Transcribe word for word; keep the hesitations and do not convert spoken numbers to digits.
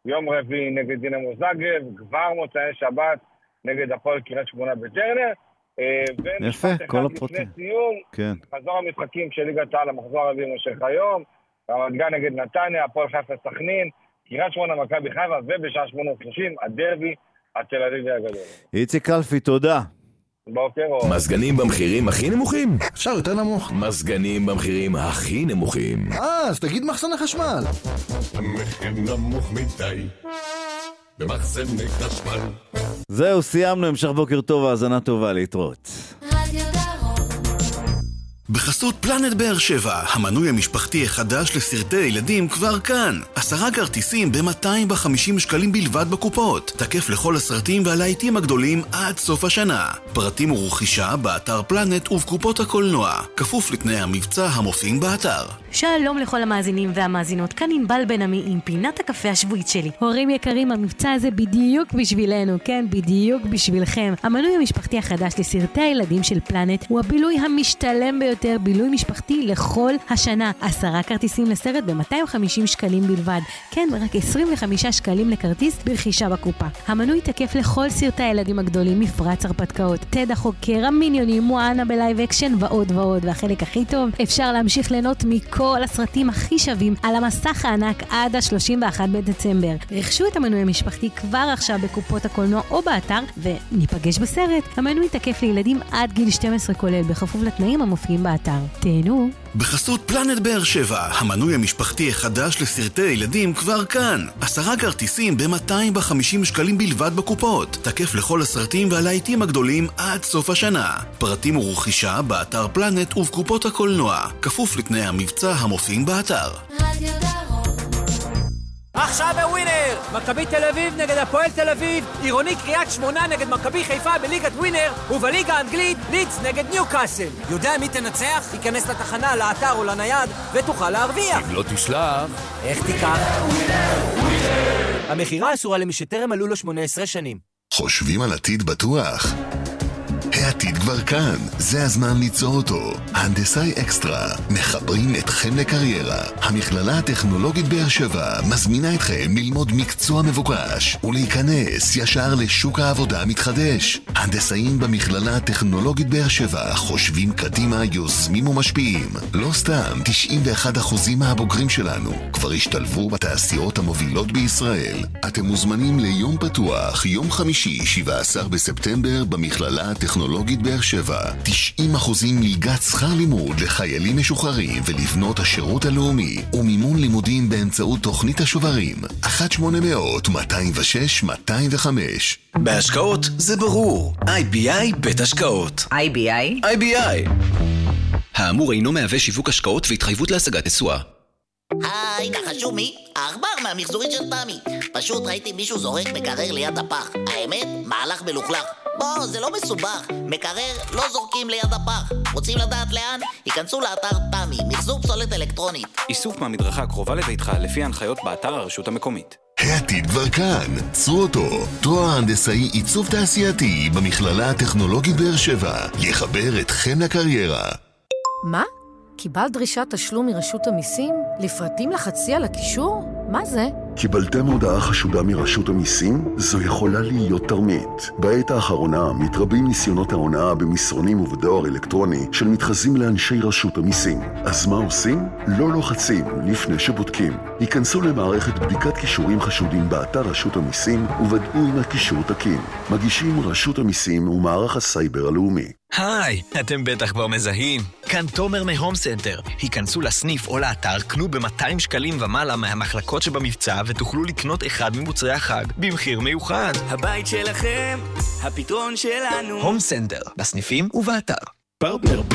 יום רביעי נגד דינמו זאגרב, כבר מוצאי שבת נגד הפועל קריית שמונה בטרנר. יפה, כל הפרוטים. לפני סיום, כן. חזור המשחקים של ליגת העל, המחזור הרביעי מושך היום, רמת גן נגד נתניה, הפועל חיפה סכנין, קריית שמונה מכבי חיפה, ובשעה שמונה ושלושים הדרבי התל אביבי הגדול. איציק קלפי, תודה. בוקר אור. מזגנים במחירים הכי נמוכים? אפשר יותר נמוך. מזגנים במחירים הכי נמוכים. אה, אז תגיד מחסן החשמל. המחיר נמוך מדי במחסני חשמל. זהו, סיימנו, המשך בוקר טוב, האזנה טובה, להתראות. בחסות פלנט באר שבע, המנוי המשפחתי החדש לסרטי ילדים כבר כאן. עשרה כרטיסים ב-מאתיים וחמישים שקלים בלבד בקופות. תקף לכל הסרטים והלהיטים הגדולים עד סוף השנה. פרטים ורכישה באתר פלנט ובקופות הקולנוע. כפוף לתנאי המבצע המופיעים באתר. שלום לכל המאזינים והמאזינות, כאן ענבל בן עמי עם פינת הקפה השבועית שלי. הורים יקרים, המבצע הזה בדיוק בשבילנו, כן, בדיוק בשבילכם. המנוי המשפחתי החדש לסרטי הילדים של פלנט הוא הבילוי המשתלם ביותר, בילוי משפחתי לכל השנה. עשרה כרטיסים לסרט ב-מאתיים וחמישים שקלים בלבד. כן, רק עשרים וחמישה שקלים לכרטיס ברכישה בקופה. המנוי תקף לכל סרטי הילדים הגדולים, מפרץ הרפתקאות, תד החוקר, המיניונים, מואנה בלייב אקשן ועוד ועוד. והחלק הכי טוב, אפשר להמשיך ליהנות מכל כל הסרטים הכי שווים על המסך הענק עד ה-שלושים ואחד בדצמבר. רכשו את המנוי המשפחתי כבר עכשיו בקופות הקולנוע או באתר, וניפגש בסרט. המנוי תקף לילדים עד גיל שתים עשרה כולל, בכפוף לתנאים המופיעים באתר. תהנו. בחסות פלנט באר שבע, המנוי המשפחתי החדש לסרטי ילדים כבר כאן. עשרה כרטיסים ב-מאתיים וחמישים שקלים בלבד בקופות. תקף לכל הסרטים והלהיטים הגדולים עד סוף השנה. פרטים ורכישה באתר פלנט ובקופות הקולנוע. כפוף לתנאי המבצע המופיעים באתר. עכשיו בווינר! מכבי תל אביב נגד הפועל תל אביב, עירוני קריית שמונה נגד מכבי חיפה בליגת ווינר, ובליגה האנגלית לידס נגד ניוקאסל. יודע מי תנצח? ייכנס לתחנה, לאתר או לנייד ותוכל להרוויח. אם לא תשלח, איך תיקח? המחירה אסורה למי שטרם מלאו לו שמונה עשרה שנים. חושבים על עתיד בטוח? העתיד כבר כאן, זה הזמן ליצור אותו. הנדסאי אקסטרה, מחברים אתכם לקריירה. המכללה הטכנולוגית באר שבע מזמינה אתכם ללמוד מקצוע מבוקש ולהיכנס ישר לשוק העבודה המתחדש. הנדסאים במכללה הטכנולוגית באר שבע חושבים קדימה, יוזמים ומשפיעים. לא סתם, תשעים ואחד אחוז מהבוגרים שלנו כבר השתלבו בתעשיות המובילות בישראל. אתם מוזמנים ליום פתוח, יום חמישי, שבעה עשר בספטמבר במכללה הטכנולוגית טכנולוגית באר שבע, תשעים אחוזים מלגת שכר לימוד לחיילים משוחררים ולבנות השירות הלאומי, ומימון לימודים באמצעות תוכנית השוברים, אחת שמונה אפס אפס מאתיים ושש מאתיים וחמש. בהשקעות זה ברור, איי בי איי בית השקעות. איי בי איי? איי בי איי. האמור אינו מהווה שיווק השקעות והתחייבות להשגת תשואה. היי, נחשו מי? העכבר מהמחזורית של תמי. פשוט ראיתי מישהו זורק מקרר ליד הפח. האמת, מהלך מלוכלך. בוא, זה לא מסובך. מקרר לא זורקים ליד הפח. רוצים לדעת לאן? היכנסו לאתר תמי, מחזור פסולת אלקטרונית. איסוף מהמדרכה הקרובה לביתך לפי ההנחיות באתר הרשות המקומית. העתיד כבר כאן, צרו אותו. תואר הנדסאי עיצוב תעשייתי במכללה הטכנולוגית באר שבע יחבר אתכם לקריירה. מה? קיבלת דרישת תשלום מרשות המיסים? לפרטים לחצי על הקישור? מה זה? קיבלתם הודעה חשודה מרשות המיסים? זו יכולה להיות תרמית. בעת האחרונה מתרבים ניסיונות ההונאה במסרונים ובדואר אלקטרוני של מתחזים לאנשי רשות המיסים. אז מה עושים? לא לוחצים לפני שבודקים. היכנסו למערכת בדיקת קישורים חשודים באתר רשות המיסים וודאו אם הקישור תקין. מגישים רשות המיסים ומערך הסייבר הלאומי. היי, אתם בטח כבר מזהים. כאן תומר מהום סנטר. היכנסו לסניף או לאתר, קנו ב-מאתיים שקלים ומעלה מהמחלקות שבמבצע ותוכלו לקנות אחד ממוצרי החג במחיר מיוחד. הבית שלכם, הפתרון שלנו. הום סנטר, בסניפים ובאתר. פרטנר